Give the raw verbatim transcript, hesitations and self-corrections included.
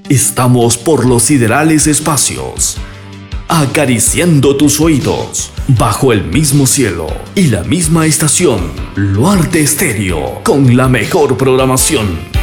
Estamos por los siderales espacios, acariciando tus oídos, bajo el mismo cielo y la misma estación. Luarte Estéreo, con la mejor programación.